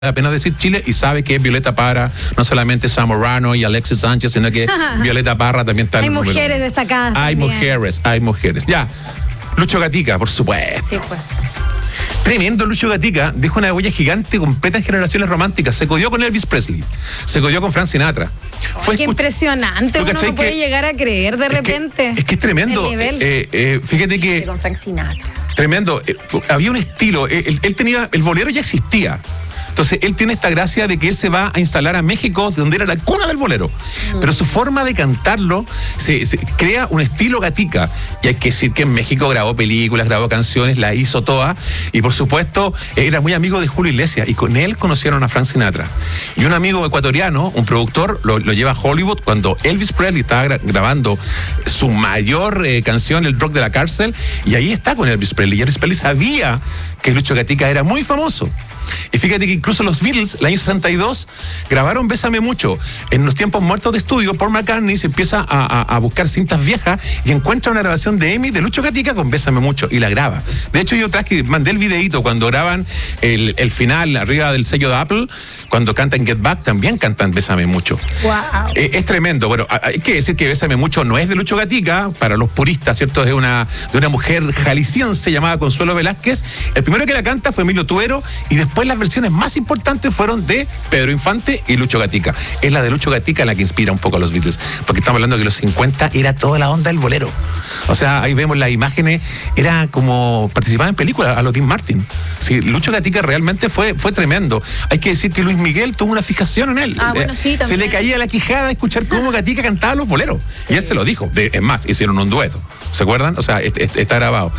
apenas decir Chile y sabe que es Violeta Parra, no solamente Zamorano y Alexis Sánchez, sino que Violeta Parra también está en el número. Hay mujeres destacadas. Hay mujeres. Ya, Lucho Gatica, por supuesto. Sí, pues. Tremendo Lucho Gatica, dejó una huella gigante completa en generaciones románticas. Se codió con Elvis Presley, se codió con Frank Sinatra. Qué impresionante, uno no puede llegar a creer de repente. Es que es tremendo. Fíjate que... Con Frank Sinatra. Tremendo. Había un estilo. Él tenía... El bolero ya existía. Entonces, él tiene esta gracia de que él se va a instalar a México, donde era la cuna del bolero. Pero su forma de cantarlo se crea un estilo Gatica. Y hay que decir que en México grabó películas, grabó canciones, la hizo toda. Y por supuesto, era muy amigo de Julio Iglesias. Y con él conocieron a Frank Sinatra. Y un amigo ecuatoriano, un productor, lo lleva a Hollywood cuando Elvis Presley estaba grabando su mayor canción, El Rock de la Cárcel. Y ahí está con Elvis Presley. Y Elvis Presley sabía que Lucho Gatica era muy famoso. Y fíjate que incluso los Beatles, el año 62, grabaron Bésame Mucho. En los tiempos muertos de estudio, Paul McCartney se empieza a buscar cintas viejas y encuentra una grabación de EMI de Lucho Gatica con Bésame Mucho y la graba. De hecho, yo otra vez que mandé el videíto cuando graban el final arriba del sello de Apple, cuando cantan Get Back, también cantan Bésame Mucho. Wow. Es tremendo. Bueno, hay que decir que Bésame Mucho no es de Lucho Gatica, para los puristas, ¿cierto? Es de una mujer jalisciense llamada Consuelo Velázquez. El primero que la canta fue Emilio Tuero y después las versiones más importantes fueron de Pedro Infante y Lucho Gatica. Es la de Lucho Gatica la que inspira un poco a los Beatles, porque estamos hablando que los 50 era toda la onda del bolero. O sea, ahí vemos las imágenes, era como participaba en películas a los Dean Martin. Sí, Lucho Gatica realmente fue tremendo. Hay que decir que Luis Miguel tuvo una fijación en él. Bueno, sí, se le caía la quijada a escuchar cómo Gatica cantaba los boleros. Sí. Y él se lo dijo. Es más, hicieron un dueto. ¿Se acuerdan? O sea, está grabado.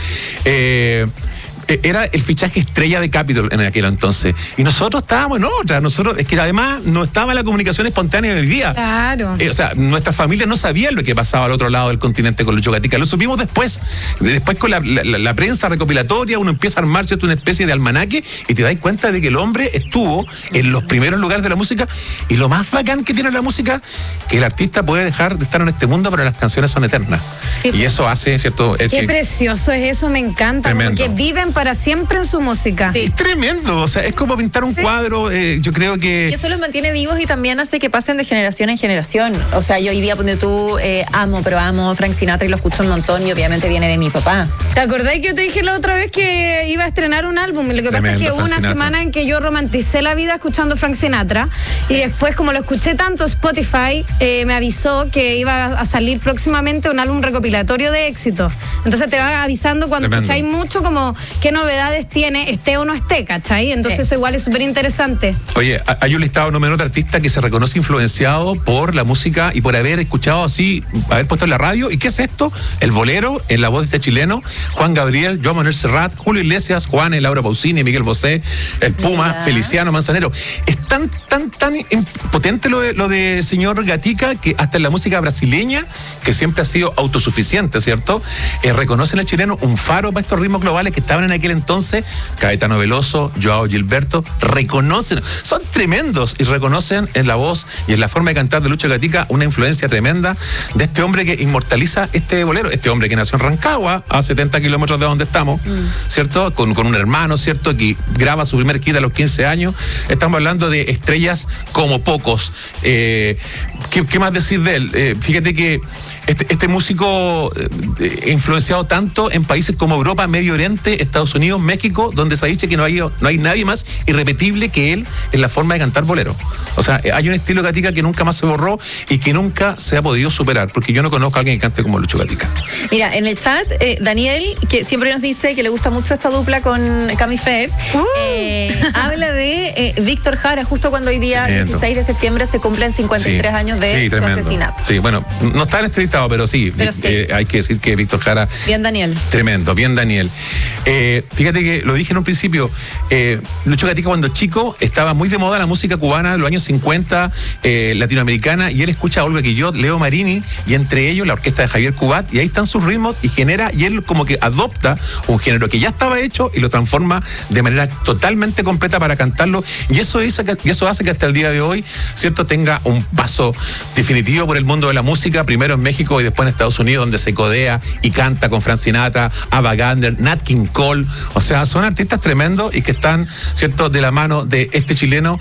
Era el fichaje estrella de Capitol en aquel entonces. Y nosotros estábamos en otra. Es que además no estaba la comunicación espontánea del día. Claro. O sea, nuestras familias no sabían lo que pasaba al otro lado del continente con Lucho Gatica. Lo supimos después. Después con la prensa recopilatoria, uno empieza a armar, ¿cierto?, una especie de almanaque y te das cuenta de que el hombre estuvo en los primeros lugares de la música. Y lo más bacán que tiene la música, que el artista puede dejar de estar en este mundo, pero las canciones son eternas. Sí, y eso hace, ¿cierto? Qué precioso es eso, me encanta. Tremendo. Porque viven para siempre en su música. Sí. Es tremendo, o sea, es como pintar un cuadro, yo creo que... Y eso los mantiene vivos y también hace que pasen de generación en generación. O sea, yo hoy día, donde tú amo Frank Sinatra y lo escucho un montón y obviamente viene de mi papá. ¿Te acordás que yo te dije la otra vez que iba a estrenar un álbum? Lo que pasa es que hubo una semana en que yo romanticé la vida escuchando Frank Sinatra y después, como lo escuché tanto, Spotify me avisó que iba a salir próximamente un álbum recopilatorio de éxitos. Entonces te va avisando cuando escucháis mucho como qué novedades tiene, esté o no esté, ¿cachai? Entonces eso igual es súper interesante. Oye, hay un listado no menor de artistas que se reconoce influenciado por la música y por haber escuchado así, haber puesto en la radio. ¿Y qué es esto? El bolero, en la voz de este chileno, Juan Gabriel, Joan Manuel Serrat, Julio Iglesias, Juanes, Laura Pausini, Miguel Bosé, el Puma, Feliciano Manzanero. Es tan potente lo de señor Gatica que hasta en la música brasileña, que siempre ha sido autosuficiente, ¿cierto? Reconocen al chileno un faro para estos ritmos globales que estaban en aquel entonces. Caetano Veloso, Joao Gilberto, reconocen, son tremendos y reconocen en la voz y en la forma de cantar de Lucho Gatica una influencia tremenda de este hombre que inmortaliza este bolero, este hombre que nació en Rancagua, a 70 kilómetros de donde estamos, ¿cierto? Con un hermano, ¿cierto? Que graba su primer hit a los 15 años. Estamos hablando de estrellas como pocos. ¿Qué más decir de él? Fíjate que este músico influenciado tanto en países como Europa, Medio Oriente, Estados Unidos, México, donde se ha dicho que no hay nadie más irrepetible que él en la forma de cantar bolero. O sea, hay un estilo Gatica que nunca más se borró y que nunca se ha podido superar, porque yo no conozco a alguien que cante como Lucho Gatica. Mira, en el chat, Daniel, que siempre nos dice que le gusta mucho esta dupla con Cami Fer, habla de Víctor Jara, justo cuando hoy día, tremendo. 16 de septiembre, se cumplen 53 años de su asesinato. Sí, bueno, no está en este listado, pero sí. Hay que decir que Víctor Jara... Bien, Daniel. Tremendo, bien, Daniel. Fíjate que lo dije en un principio, Lucho Gatica cuando chico estaba muy de moda la música cubana de los años 50, latinoamericana, y él escucha a Olga Guillot, Leo Marini, y entre ellos la orquesta de Javier Cubat, y ahí están sus ritmos, y él como que adopta un género que ya estaba hecho y lo transforma de manera totalmente completa para cantarlo, y eso hace que hasta el día de hoy, ¿cierto?, tenga un paso definitivo por el mundo de la música, primero en México y después en Estados Unidos, donde se codea y canta con Frank Sinatra, Ava Gardner, Nat King Cole, Paul. O sea, son artistas tremendos y que están, ¿cierto?, de la mano de este chileno